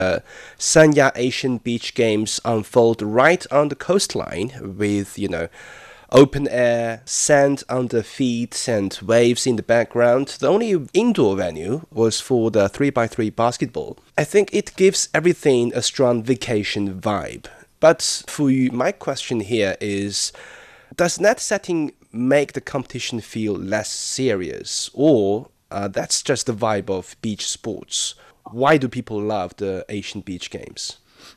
Sanya Asian Beach Games unfold right on the coastline with, open air, sand under feet, and waves in the background. The only indoor venue was for the 3x3 basketball. I think it gives everything a strong vacation vibe. But for you, my question here is, does that setting make the competition feel less serious, or that's just the vibe of beach sports? Why do people love the Asian Beach Games?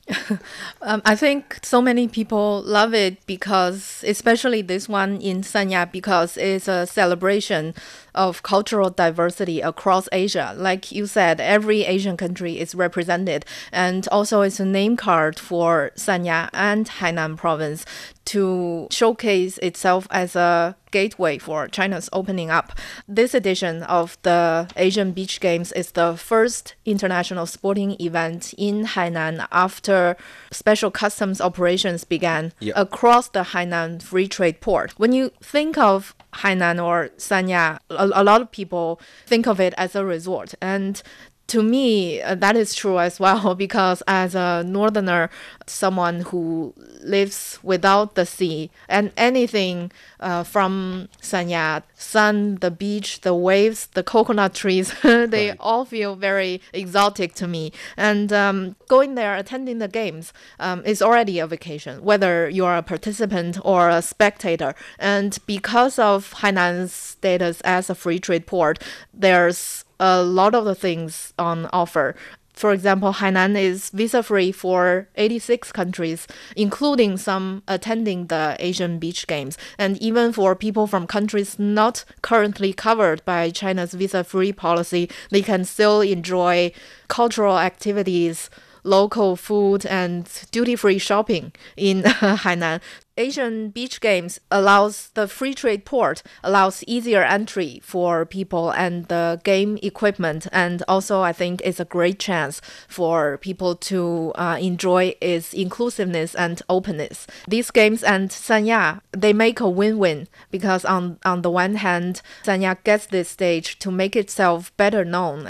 I think so many people love it because, especially this one in Sanya, because it's a celebration of cultural diversity across Asia. Like you said, every Asian country is represented, and also it's a name card for Sanya and Hainan province to showcase itself as a gateway for China's opening up. This edition of the Asian Beach Games is the first international sporting event in Hainan after special customs operations began Yeah. across the Hainan Free Trade Port. When you think of Hainan or Sanya, a lot of people think of it as a resort. And to me, that is true as well, because as a northerner, someone who lives without the sea, and anything from Sanya, sun, the beach, the waves, the coconut trees, they Right. all feel very exotic to me. And going there, attending the games, is already a vacation, whether you're a participant or a spectator. And because of Hainan's status as a free trade port, there's a lot of the things on offer. For example, Hainan is visa free for 86 countries, including some attending the Asian Beach Games. And even for people from countries not currently covered by China's visa free policy, they can still enjoy cultural activities, local food, and duty-free shopping in Hainan. Asian Beach Games allows the free trade port allows easier entry for people and the game equipment, and also I think it's a great chance for people to enjoy its inclusiveness and openness. These games and Sanya, they make a win-win, because on the one hand, Sanya gets this stage to make itself better known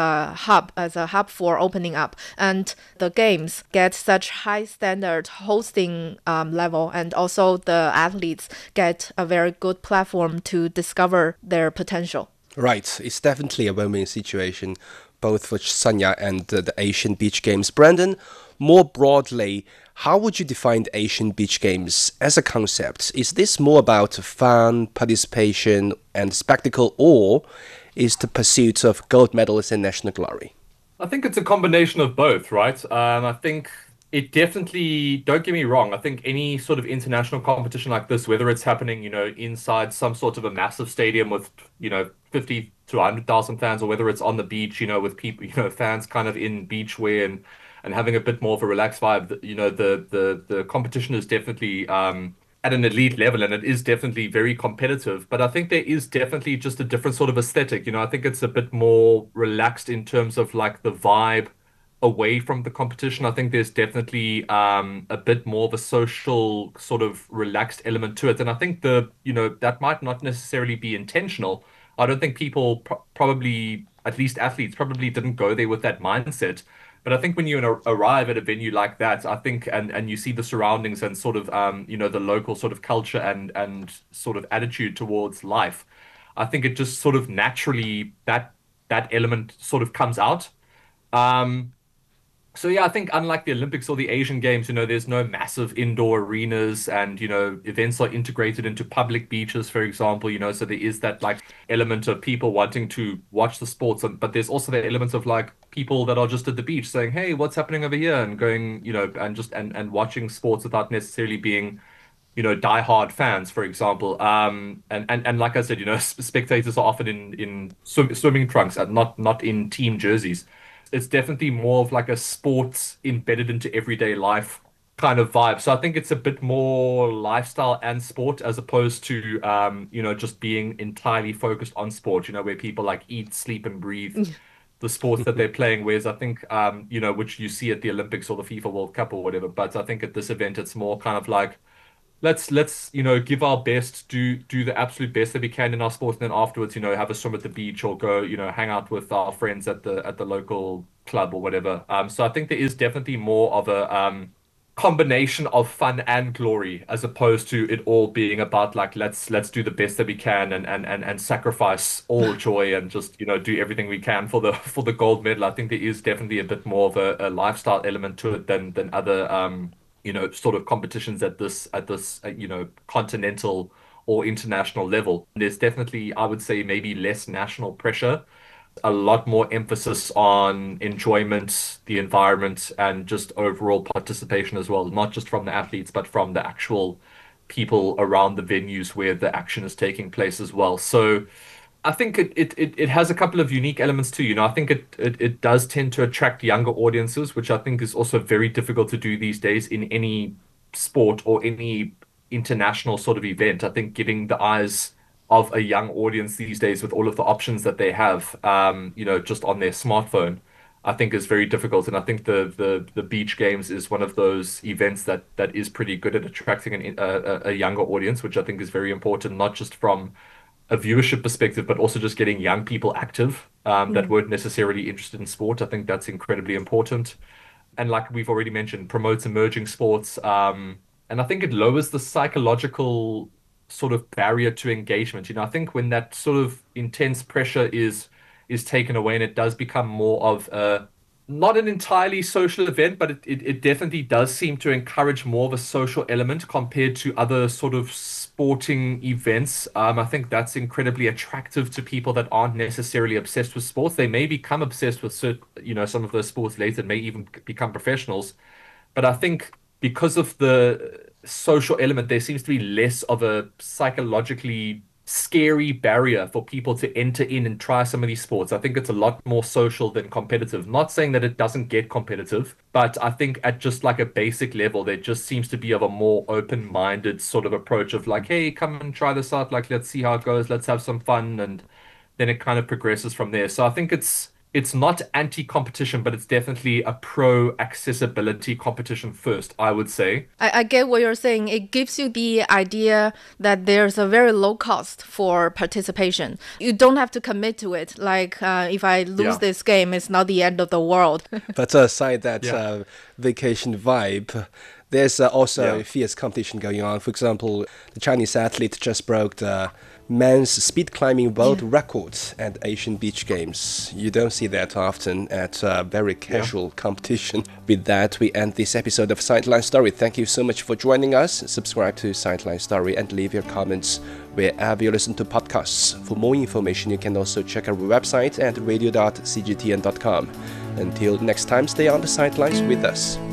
as a hub for opening up, and the games get such high standard hosting level, and also the athletes get a very good platform to discover their potential. Right, it's definitely a win-win situation, both for Sanya and the Asian Beach Games. Brandon, more broadly, how would you define the Asian Beach Games as a concept? Is this more about fun, participation, and spectacle, or is the pursuit of gold medals and national glory? I think it's a combination of both, right? I think it definitely, don't get me wrong, I think any sort of international competition like this, whether it's happening, inside some sort of a massive stadium with, 50 to 100,000 fans, or whether it's on the beach, with people, fans kind of in beach wear and having a bit more of a relaxed vibe, the competition is definitely at an elite level, and it is definitely very competitive. But I think there is definitely just a different sort of aesthetic. I think it's a bit more relaxed in terms of like the vibe away from the competition. I think there's definitely a bit more of a social sort of relaxed element to it. And I think that might not necessarily be intentional. I don't think people probably, at least athletes, probably didn't go there with that mindset. But I think when you arrive at a venue like that, I think, and you see the surroundings and sort of the local sort of culture and sort of attitude towards life, I think it just sort of naturally that element sort of comes out. Um, so yeah, I think unlike the Olympics or the Asian Games, there's no massive indoor arenas, and events are integrated into public beaches, for example, so there is that like element of people wanting to watch the sports, but there's also the element of like people that are just at the beach saying, "Hey, what's happening over here?" and going, and just and watching sports without necessarily being diehard fans, for example. And like I said, spectators are often in swimming trunks and not in team jerseys. It's definitely more of like a sports embedded into everyday life kind of vibe. So I think it's a bit more lifestyle and sport as opposed to just being entirely focused on sport, where people like eat, sleep, and breathe the sports that they're playing. Whereas I think which you see at the Olympics or the FIFA World Cup or whatever, but I think at this event it's more kind of like let's give our best, do the absolute best that we can in our sport, and then afterwards, have a swim at the beach or go, hang out with our friends at the local club or whatever. So I think there is definitely more of a combination of fun and glory as opposed to it all being about like let's do the best that we can and sacrifice all joy and just do everything we can for the gold medal. I think there is definitely a bit more of a lifestyle element to it than other sort of competitions at this continental or international level. There's definitely, I would say, maybe less national pressure, a lot more emphasis on enjoyment, the environment, and just overall participation as well, not just from the athletes, but from the actual people around the venues where the action is taking place as well. So I think it has a couple of unique elements too. I think it does tend to attract younger audiences, which I think is also very difficult to do these days in any sport or any international sort of event. I think getting the eyes of a young audience these days with all of the options that they have, just on their smartphone, I think is very difficult. And I think the beach games is one of those events that is pretty good at attracting a younger audience, which I think is very important, not just from a viewership perspective, but also just getting young people active that weren't necessarily interested in sport. I think that's incredibly important. And like we've already mentioned, promotes emerging sports. And I think it lowers the psychological sort of barrier to engagement. I think when that sort of intense pressure is taken away and it does become more of a not an entirely social event, but it definitely does seem to encourage more of a social element compared to other sort of sporting events. I think that's incredibly attractive to people that aren't necessarily obsessed with sports. They may become obsessed with some of those sports later, may even become professionals. But I think because of the social element, there seems to be less of a psychologically scary barrier for people to enter in and try some of these sports. I think it's a lot more social than competitive. Not saying that it doesn't get competitive, but I think at just like a basic level, there just seems to be of a more open-minded sort of approach of like, hey, come and try this out. Like, let's see how it goes. Let's have some fun. And then it kind of progresses from there. So I think it's not anti-competition, but it's definitely a pro-accessibility competition first, I would say. I get what you're saying. It gives you the idea that there's a very low cost for participation. You don't have to commit to it. Like, if I lose this game, it's not the end of the world. But aside that vacation vibe, there's also a fierce competition going on. For example, the Chinese athlete just broke the men's speed climbing world records at Asian Beach Games. You don't see that often at a very casual competition. With that, we end this episode of Sideline Story. Thank you so much for joining us. Subscribe to Sideline Story and leave your comments wherever you listen to podcasts. For more information, you can also check our website at radio.cgtn.com. Until next time, stay on the sidelines with us.